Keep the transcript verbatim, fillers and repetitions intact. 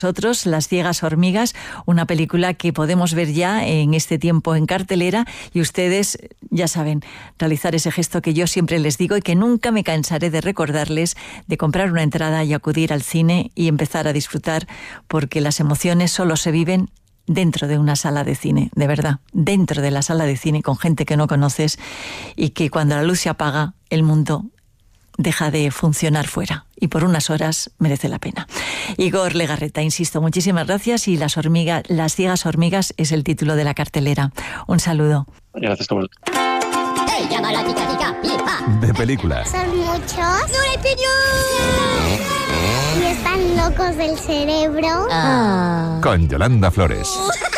Nosotros, Las ciegas hormigas, una película que podemos ver ya en este tiempo en cartelera, y ustedes, ya saben, realizar ese gesto que yo siempre les digo y que nunca me cansaré de recordarles, de comprar una entrada y acudir al cine y empezar a disfrutar, porque las emociones solo se viven dentro de una sala de cine, de verdad, dentro de la sala de cine con gente que no conoces, y que cuando la luz se apaga, el mundo deja de funcionar fuera, y por unas horas merece la pena. Igor Legarreta, insisto, muchísimas gracias, y Las hormigas, Las ciegas hormigas es el título de la cartelera. Un saludo. Gracias, como... De películas. ¿Son muchos? ¿Y están locos del cerebro? Con Yolanda Flores.